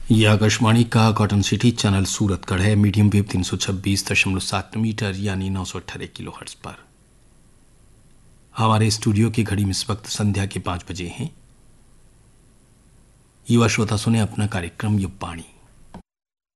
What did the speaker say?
ये आकाशवाणी का cotton city channel Suratgarh है। मीडियम वेव 326.7 मीटर यानी 918 किलो हर्ट्ज पर। हमारे स्टूडियो की घड़ी में इस वक्त संध्या के 5 बजे हैं। युवा श्रोता सुने अपना कार्यक्रम युवाणी।